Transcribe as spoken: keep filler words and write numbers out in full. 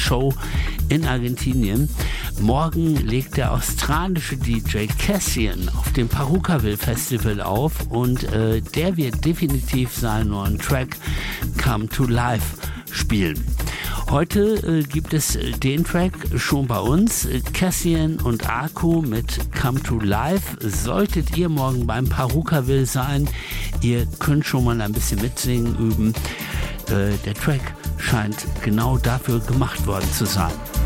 Show in Argentinien. Morgen legt der australische D J Cassian auf dem Purukaville Festival auf und äh, der wird definitiv seinen neuen Track Come to Life spielen. Heute äh, gibt es den Track schon bei uns, Cassian und Aku mit Come to Life. Solltet ihr morgen beim Purukaville sein, ihr könnt schon mal ein bisschen mitsingen üben. Äh, der Track scheint genau dafür gemacht worden zu sein.